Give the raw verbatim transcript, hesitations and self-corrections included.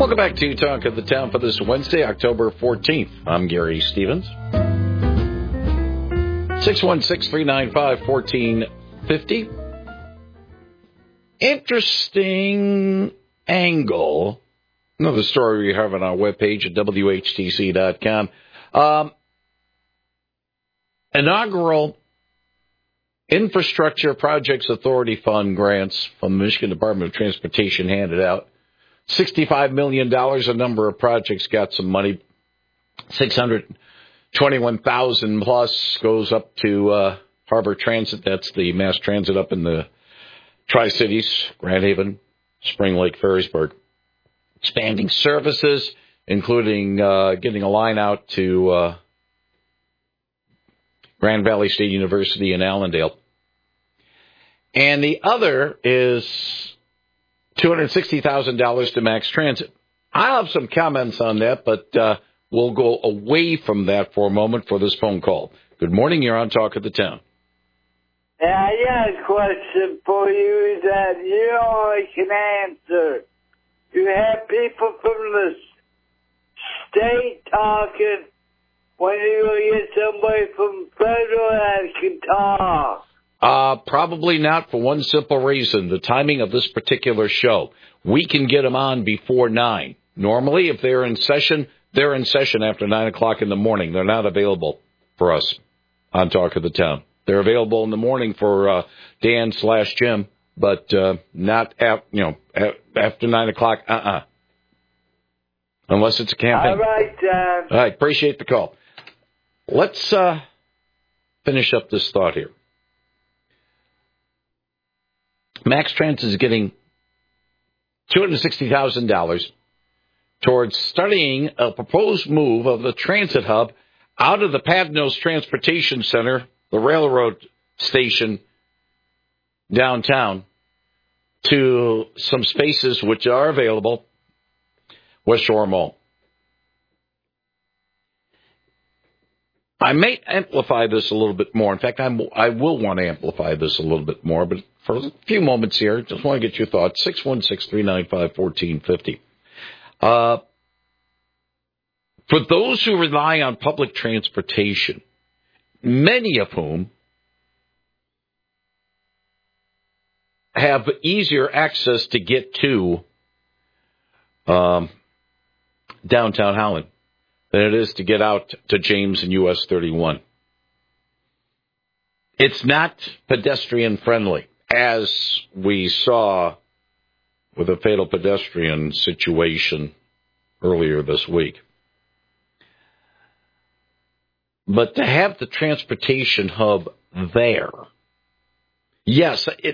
Welcome back to Talk of the Town for this Wednesday, October fourteenth. I'm Gary Stevens. six one six, three nine five, one four five zero. Interesting angle. Another story we have on our webpage at W H T C dot com. Um, inaugural Infrastructure Projects Authority Fund grants from the Michigan Department of Transportation handed out. sixty-five million dollars, a number of projects got some money. six hundred twenty-one thousand plus goes up to uh, Harbor Transit. That's the mass transit up in the Tri-Cities, Grand Haven, Spring Lake, Ferrisburg. Expanding services, including uh, getting a line out to uh, Grand Valley State University in Allendale. And the other is two hundred sixty thousand dollars to Max Transit. I'll have some comments on that, but uh, we'll go away from that for a moment for this phone call. Good morning. You're on Talk of the Town. Yeah, I got a question for you that you only can answer. You have people from the state talking when you get somebody from federal that can talk. Uh, probably not, for one simple reason, the timing of this particular show. We can get them on before nine. Normally, if they're in session, they're in session after nine o'clock in the morning. They're not available for us on Talk of the Town. They're available in the morning for uh, Dan slash Jim, but uh, not at, you know after nine o'clock. Uh uh Unless it's a campaign. All right, John. All right, appreciate the call. Let's uh, finish up this thought here. Max Transit is getting two hundred sixty thousand dollars towards studying a proposed move of the transit hub out of the Padnos Transportation Center, the railroad station downtown, to some spaces which are available, West Shore Mall. I may amplify this a little bit more. In fact, I'm, I will want to amplify this a little bit more, but for a few moments here, just want to get your thoughts. six one six, three nine five, one four five zero. Uh, for those who rely on public transportation, many of whom have easier access to get to um, downtown Holland than it is to get out to James and U S thirty-one. It's not pedestrian friendly, as we saw with a fatal pedestrian situation earlier this week. But to have the transportation hub there, yes, it